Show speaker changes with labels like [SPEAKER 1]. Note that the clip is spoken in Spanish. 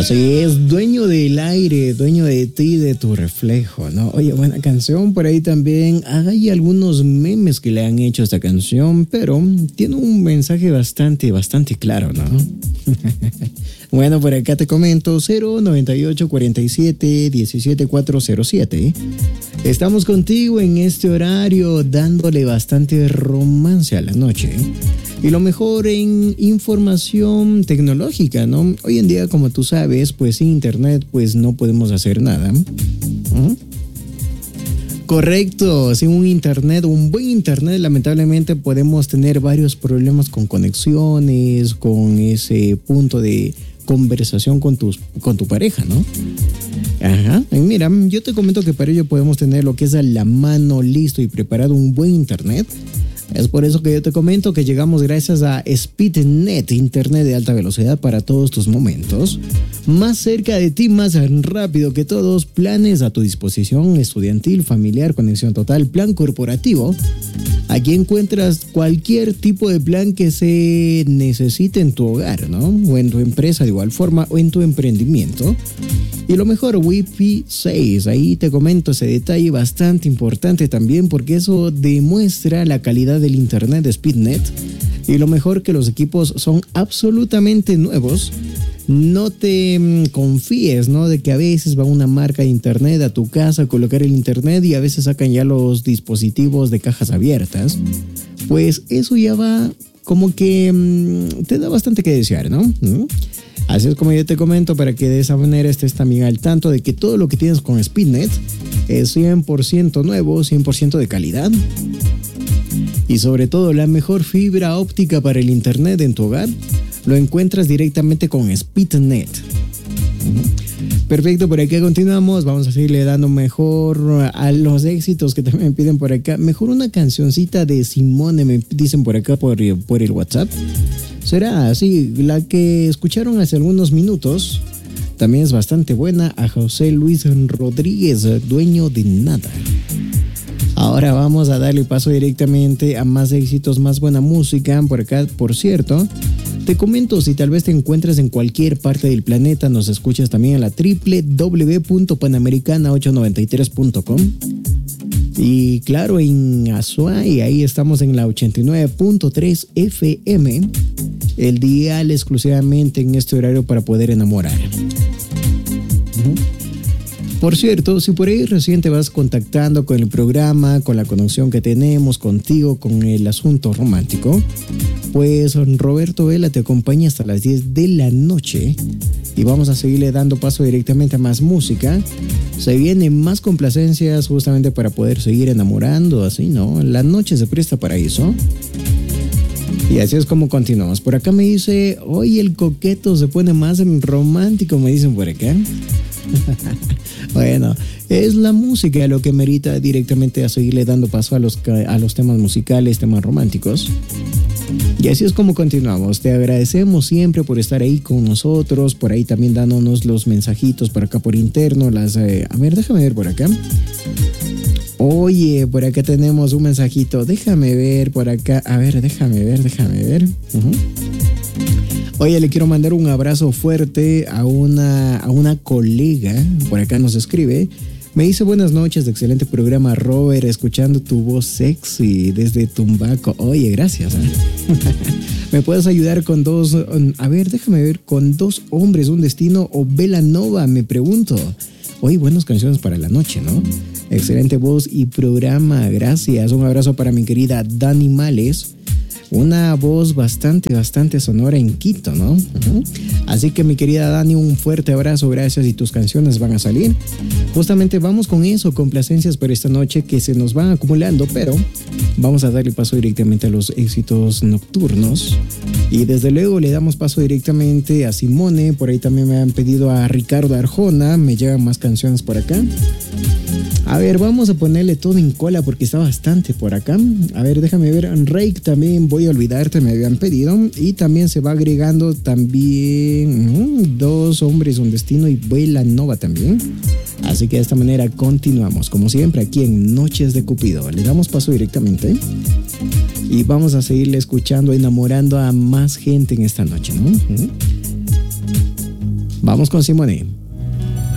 [SPEAKER 1] Así es, dueño del aire, dueño de ti, de tu reflejo, ¿no? Oye, buena canción. Por ahí también hay algunos memes que le han hecho a esta canción, pero tiene un mensaje bastante claro, ¿no? Bueno, por acá te comento, 098 47 17 407. Estamos contigo en este horario dándole bastante romance a la noche. Y lo mejor en información tecnológica, ¿no? Hoy en día, como tú sabes, pues sin internet pues no podemos hacer nada. Correcto, sin un buen internet, lamentablemente podemos tener varios problemas con conexiones, con ese punto de conversación con tu pareja, ¿no? Ajá, y mira, yo te comento que para ello podemos tener lo que es a la mano listo y preparado un buen internet. Es por eso que yo te comento que llegamos gracias a SpeedNet, internet de alta velocidad para todos tus momentos. Más cerca de ti, más rápido que todos, planes a tu disposición, estudiantil, familiar, conexión total, plan corporativo. Aquí encuentras cualquier tipo de plan que se necesite en tu hogar, ¿no? O en tu empresa de igual forma, o en tu emprendimiento. Y lo mejor, Wi-Fi 6. Ahí te comento ese detalle bastante importante también, porque eso demuestra la calidad del internet de SpeedNet. Y lo mejor, que los equipos son absolutamente nuevos. No te confíes, ¿no? De que a veces va una marca de internet a tu casa a colocar el internet y a veces sacan ya los dispositivos de cajas abiertas. Pues eso ya va como que te da bastante que desear, ¿no? Así es como yo te comento, para que de esa manera estés también al tanto de que todo lo que tienes con SpeedNet es 100% nuevo, 100% de calidad. Y sobre todo, la mejor fibra óptica para el internet en tu hogar lo encuentras directamente con SpeedNet. Perfecto, por aquí continuamos. Vamos a seguirle dando mejor a los éxitos que también me piden por acá. Mejor una cancioncita de Simone, me dicen por acá por el WhatsApp. Será así, la que escucharon hace algunos minutos. También es bastante buena, a José Luis Rodríguez, Dueño de Nada. Ahora vamos a darle paso directamente a más éxitos, más buena música. Por acá, por cierto, te comento, si tal vez te encuentras en cualquier parte del planeta, nos escuchas también en la www.panamericana893.com. Y claro, en Azuay, ahí estamos en la 89.3 FM, el dial exclusivamente en este horario para poder enamorar. Por cierto, si por ahí recién te vas contactando con el programa, con la conexión que tenemos contigo, con el asunto romántico, pues Roberto Vela te acompaña hasta las 10 de la noche y vamos a seguirle dando paso directamente a más música. Se vienen más complacencias justamente para poder seguir enamorando, así, ¿no? La noche se presta para eso. Y así es como continuamos. Por acá me dice, hoy el coqueto se pone más romántico, me dicen por acá. Bueno, es la música lo que merita directamente a seguirle dando paso a los temas musicales, temas románticos. Y así es como continuamos. Te agradecemos siempre por estar ahí con nosotros, por ahí también dándonos los mensajitos por acá por interno. A ver, déjame ver por acá. Oye, por acá tenemos un mensajito. Déjame ver por acá. A ver, déjame ver. Oye, le quiero mandar un abrazo fuerte a una colega. Por acá nos escribe. Me dice, buenas noches, de excelente programa, Robert, escuchando tu voz sexy desde Tumbaco. Oye, gracias. ¿Me puedes ayudar con dos? A ver, déjame ver, con Dos hombres, un destino o Vela Nova, me pregunto. Oye, buenas canciones para la noche, ¿no? Excelente voz y programa, gracias. Un abrazo para mi querida Dani Males. Una voz bastante sonora en Quito, ¿no? Así que mi querida Dani, un fuerte abrazo, gracias, y tus canciones van a salir. Justamente vamos con eso, complacencias para esta noche que se nos van acumulando, pero vamos a darle paso directamente a los éxitos nocturnos. Y desde luego le damos paso directamente a Simone, por ahí también me han pedido a Ricardo Arjona, me llegan más canciones por acá. A ver, vamos a ponerle todo en cola porque está bastante por acá. A ver, déjame ver. Rake también, Voy a olvidarte, me habían pedido. Y también se va agregando también Dos hombres, un destino y Vela Nova también. Así que de esta manera continuamos, como siempre, aquí en Noches de Cupido. Le damos paso directamente y vamos a seguirle escuchando, enamorando a más gente en esta noche, ¿no? Vamos con Simone.